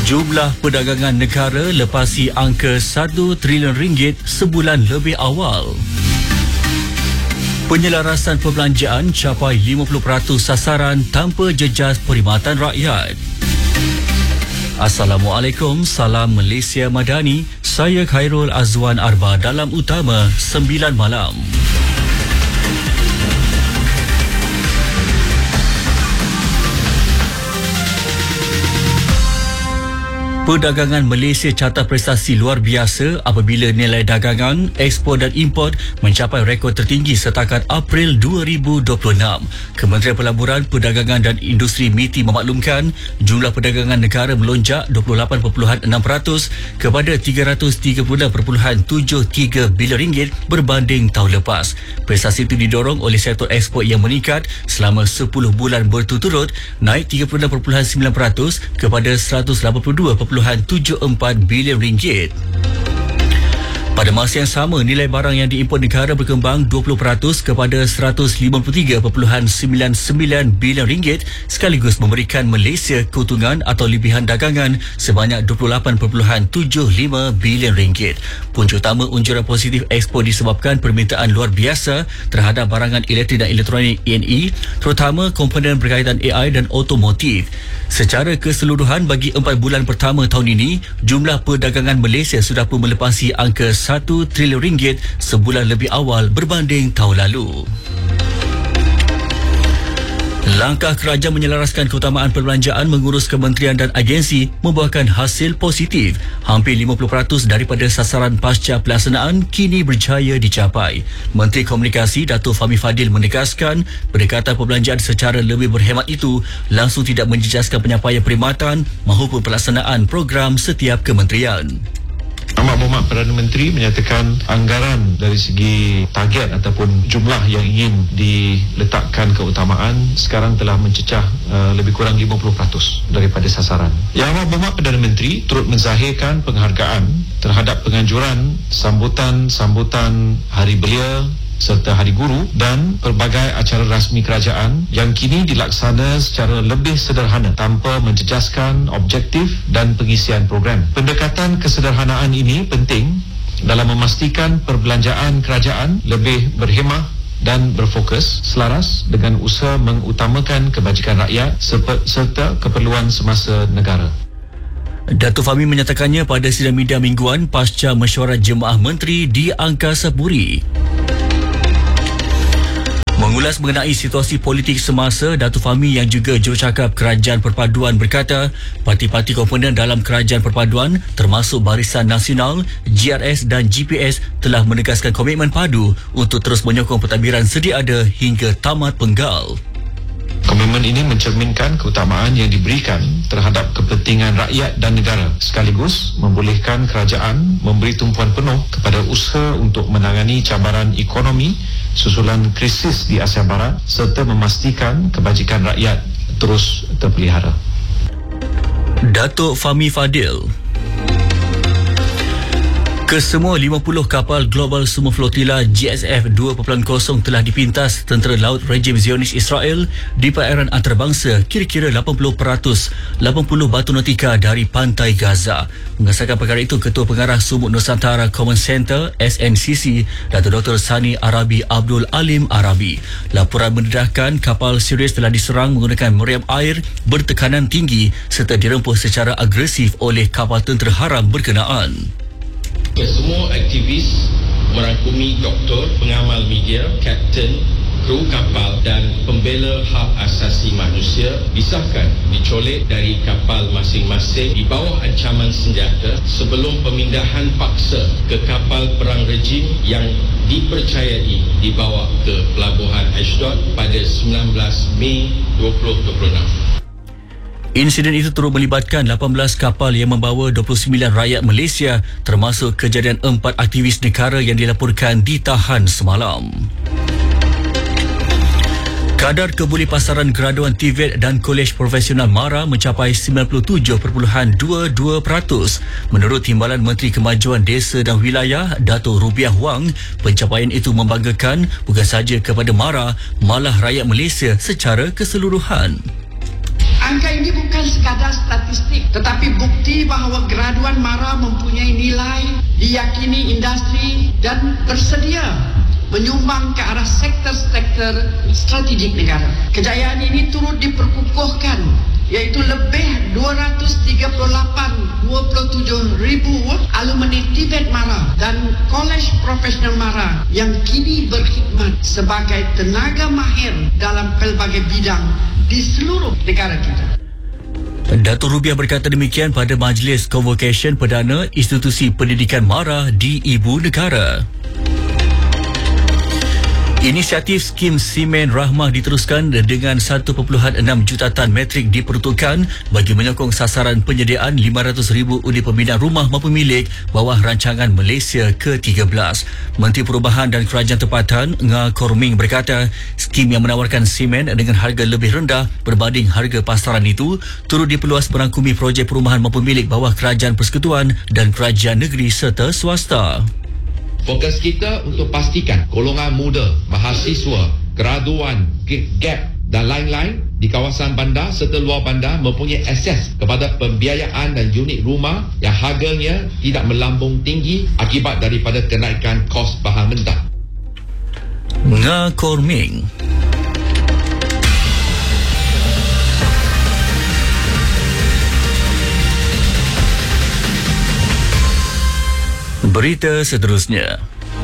Jumlah perdagangan negara lepasi angka RM1 trilion sebulan lebih awal. Penyelarasan perbelanjaan capai 50% sasaran tanpa jejas perkhidmatan rakyat. Assalamualaikum, salam Malaysia Madani. Saya Khairul Azwan Arba dalam Utama 9 malam. Perdagangan Malaysia catat prestasi luar biasa apabila nilai dagangan, ekspor dan import mencapai rekod tertinggi setakat April 2026. Kementerian Pelaburan, Perdagangan dan Industri MITI memaklumkan jumlah perdagangan negara melonjak 28.6% kepada RM330.73 bilion berbanding tahun lepas. Prestasi itu didorong oleh sektor ekspor yang meningkat selama 10 bulan berturut-turut, naik 36.9% kepada RM182.74 bilion. Pada masa yang sama, nilai barang yang diimport negara berkembang 20% kepada RM153.99 bilion sekaligus memberikan Malaysia keuntungan atau lebihan dagangan sebanyak RM28.75 bilion. Punca utama unjuran positif ekspor disebabkan permintaan luar biasa terhadap barangan elektrik dan elektronik E&E, terutama komponen berkaitan AI dan otomotif. Secara keseluruhan bagi 4 bulan pertama tahun ini, jumlah perdagangan Malaysia sudah pun melepasi angka RM1 trilion sebulan lebih awal berbanding tahun lalu. Langkah kerajaan menyelaraskan keutamaan perbelanjaan mengurus kementerian dan agensi membuahkan hasil positif. Hampir 50% daripada sasaran pasca pelaksanaan kini berjaya dicapai. Menteri Komunikasi Dato' Fahmi Fadil menegaskan pendekatan perbelanjaan secara lebih berhemat itu langsung tidak menjejaskan penyampaian perkhidmatan maupun pelaksanaan program setiap kementerian. Amat Berhormat Perdana Menteri menyatakan anggaran dari segi target ataupun jumlah yang ingin diletakkan keutamaan sekarang telah mencecah lebih kurang 50% daripada sasaran. Yang Amat Berhormat Perdana Menteri turut menzahirkan penghargaan terhadap penganjuran sambutan Hari Belia serta Hari Guru dan pelbagai acara rasmi kerajaan yang kini dilaksana secara lebih sederhana tanpa menjejaskan objektif dan pengisian program. Pendekatan kesederhanaan ini penting dalam memastikan perbelanjaan kerajaan lebih berhemah dan berfokus selaras dengan usaha mengutamakan kebajikan rakyat serta keperluan semasa negara. Dato' Fahmi menyatakannya pada sidang media mingguan pasca mesyuarat Jemaah Menteri di Angkasa Puri. Mengulas mengenai situasi politik semasa, Dato' Fahmi yang juga jurucakap Kerajaan Perpaduan berkata, parti-parti komponen dalam Kerajaan Perpaduan termasuk Barisan Nasional, GRS dan GPS telah menegaskan komitmen padu untuk terus menyokong pentadbiran sedia ada hingga tamat penggal. Komitmen ini mencerminkan keutamaan yang diberikan terhadap kepentingan rakyat dan negara sekaligus membolehkan kerajaan memberi tumpuan penuh kepada usaha untuk menangani cabaran ekonomi susulan krisis di Asia Barat serta memastikan kebajikan rakyat terus terpelihara. Dato' Fahmi Fadil. Kesemua 50 kapal Global Sumo Flotilla GSF 2.0 telah dipintas tentera laut rejim Zionis Israel di perairan antarabangsa kira-kira 80% batu nautika dari pantai Gaza. Mengesahkan perkara itu, Ketua Pengarah Sumut Nusantara Common Centre SNCC, Dr. Sani Arabi Abdul Alim Arabi. Laporan mendedahkan kapal Sirius telah diserang menggunakan meriam air bertekanan tinggi serta dirempuh secara agresif oleh kapal tentera haram berkenaan. Kesemua aktivis merangkumi doktor, pengamal media, kapten, kru kapal dan pembela hak asasi manusia disahkan dicolek dari kapal masing-masing di bawah ancaman senjata sebelum pemindahan paksa ke kapal perang rejim yang dipercayai dibawa ke Pelabuhan Ashdod pada 19 Mei 2026. Insiden itu turut melibatkan 18 kapal yang membawa 29 rakyat Malaysia termasuk kejadian 4 aktivis negara yang dilaporkan ditahan semalam. Kadar kebolehpasaran graduan TVET dan Kolej Profesional MARA mencapai 97.22%. Menurut Timbalan Menteri Kemajuan Desa dan Wilayah, Dato' Rubiah Wang, pencapaian itu membanggakan bukan sahaja kepada MARA, malah rakyat Malaysia secara keseluruhan. Jangka ini bukan sekadar statistik, tetapi bukti bahawa graduan MARA mempunyai nilai, diyakini industri dan bersedia menyumbang ke arah sektor-sektor strategik negara. Kejayaan ini turut diperkukuhkan, iaitu lebih 227,000 alumni Tibet MARA dan Kolej Profesional MARA yang kini berkhidmat sebagai tenaga mahir dalam pelbagai bidang di seluruh negara kita. Datuk Rubiah berkata demikian pada Majlis Convocation Perdana Institusi Pendidikan MARA di Ibu Negara. Inisiatif skim Simen Rahmah diteruskan dengan 1.6 juta tan metrik diperuntukkan bagi menyokong sasaran penyediaan 500,000 unit pembinaan rumah mampu milik bawah rancangan Malaysia ke-13. Menteri Perubahan dan Kerajaan Tempatan Nga Korming berkata, skim yang menawarkan simen dengan harga lebih rendah berbanding harga pasaran itu turut diperluas merangkumi projek perumahan mampu milik bawah Kerajaan Persekutuan dan Kerajaan Negeri serta swasta. Fokus kita untuk pastikan golongan muda, mahasiswa, graduan, gap dan lain-lain di kawasan bandar serta luar bandar mempunyai akses kepada pembiayaan dan unit rumah yang harganya tidak melambung tinggi akibat daripada kenaikan kos bahan mentah. Nga Korming. Berita seterusnya.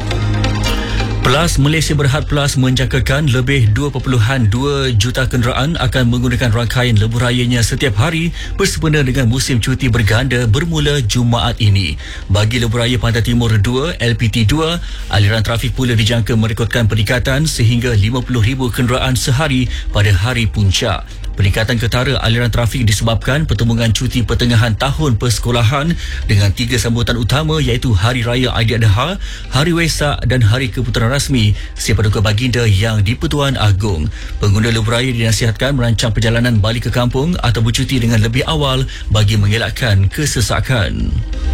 Plus Malaysia Berhad Plus menjangkakan lebih 2.2 juta kenderaan akan menggunakan rangkaian lebuh rayanya setiap hari bersempena dengan musim cuti berganda bermula Jumaat ini. Bagi lebuh raya Pantai Timur 2 LPT2, aliran trafik pula dijangka merekodkan peningkatan sehingga 50,000 kenderaan sehari pada hari puncak. Peningkatan ketara aliran trafik disebabkan pertembungan cuti pertengahan tahun persekolahan dengan 3 sambutan utama iaitu Hari Raya Aidiladha, Hari Wesak dan Hari Keputaran Rasmi Si Paduka Baginda yang di-Pertuan Agong. Pengguna lebuh raya dinasihatkan merancang perjalanan balik ke kampung atau bercuti dengan lebih awal bagi mengelakkan kesesakan.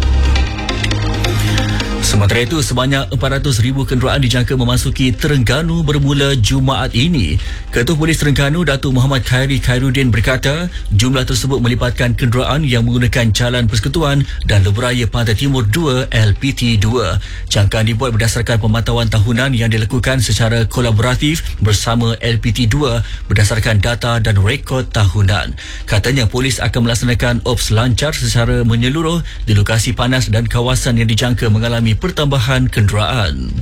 Sementara itu, sebanyak 400,000 kenderaan dijangka memasuki Terengganu bermula Jumaat ini. Ketua Polis Terengganu, Datuk Muhammad Khairi Khairuddin berkata, jumlah tersebut melibatkan kenderaan yang menggunakan Jalan Persekutuan dan Lebuh Raya Pantai Timur 2 LPT2. Jangkaan dibuat berdasarkan pemantauan tahunan yang dilakukan secara kolaboratif bersama LPT2 berdasarkan data dan rekod tahunan. Katanya, polis akan melaksanakan ops lancar secara menyeluruh di lokasi panas dan kawasan yang dijangka mengalami pertambahan kenderaan.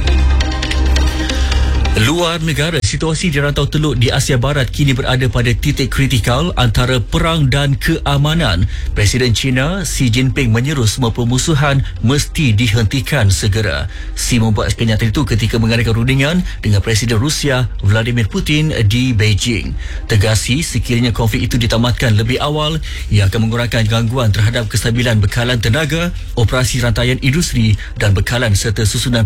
Luar negara, situasi di rantau teluk di Asia Barat kini berada pada titik kritikal antara perang dan keamanan. Presiden China Xi Jinping menyeru semua permusuhan mesti dihentikan segera. Xi membuat kenyataan itu ketika mengadakan rundingan dengan Presiden Rusia Vladimir Putin di Beijing. Tegas Xi, sekiranya konflik itu ditamatkan lebih awal, ia akan mengurangkan gangguan terhadap kestabilan bekalan tenaga, operasi rantaian industri dan bekalan serta susunan